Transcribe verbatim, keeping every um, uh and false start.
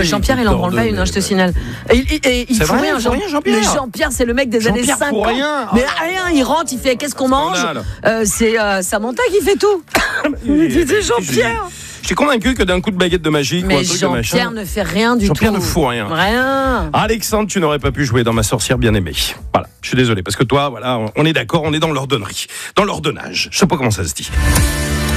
oui, Jean-Pierre, il en branle pas une, hein, je te signale. Et, et, et, il c'est fout vrai, rien, Jean- Jean- Jean-Pierre. Mais Jean-Pierre, c'est le mec des années Jean-Pierre cinquante. fout rien. Mais rien, il rentre, il fait qu'est-ce qu'on mange Scandale. euh, C'est euh, Samantha qui fait tout. C'est Jean-Pierre. J'étais convaincu que d'un coup de baguette de magie, ou un Mais truc de machin. Jean-Pierre ne fait rien du Jean-Pierre tout. ne fout rien. Rien. Alexandre, tu n'aurais pas pu jouer dans Ma sorcière bien-aimée. Voilà, je suis désolé, parce que toi, voilà, on est d'accord, on est dans l'ordonnerie, dans l'ordonnage. Je sais pas comment ça se dit.